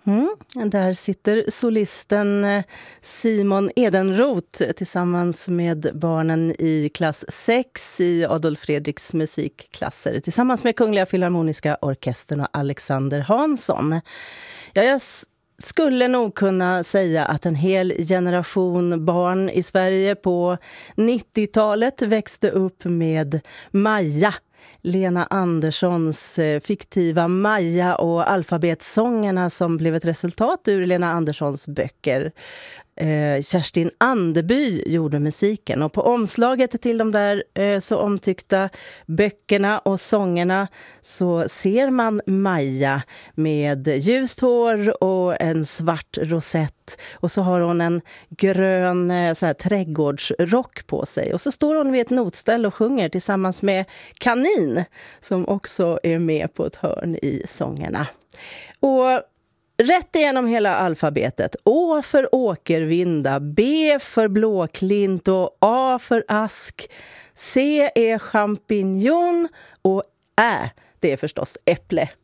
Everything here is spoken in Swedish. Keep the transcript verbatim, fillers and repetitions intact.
Mm. Där sitter solisten Simon Edenroth tillsammans med barnen i klass sex i Adolf Fredriks musikklasser tillsammans med Kungliga Filharmoniska Orkestern och Alexander Hansson. Ja, jag skulle nog kunna säga att en hel generation barn i Sverige på nittiotalet växte upp med Maja. Lena Anderssons fiktiva Maja och alfabetsångerna som blev ett resultat ur Lena Anderssons böcker. Eh, Kerstin Anderby gjorde musiken och på omslaget till de där eh, så omtyckta böckerna och sångerna så ser man Maja med ljust hår och en svart rosett och så har hon en grön eh, så här, trädgårdsrock på sig och så står hon vid ett notställ och sjunger tillsammans med Kanin som också är med på ett hörn i sångerna. Och rätt igenom hela alfabetet. Å för åkervinda, B för blåklint och A för ask. C är champinjon och Ä, det är förstås äpple.